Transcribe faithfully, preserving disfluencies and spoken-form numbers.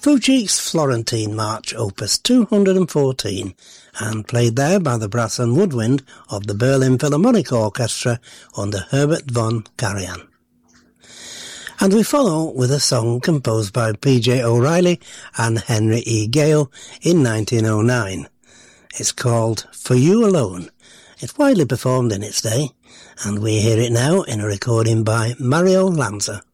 Fougeet's Florentine March, opus two hundred fourteen, and played there by the brass and woodwind of the Berlin Philharmonic Orchestra under Herbert von Karajan. And we follow with a song composed by P J O'Reilly and Henry E. Gale in nineteen oh nine. It's called For You Alone. It's widely performed in its day, and we hear it now in a recording by Mario Lanza.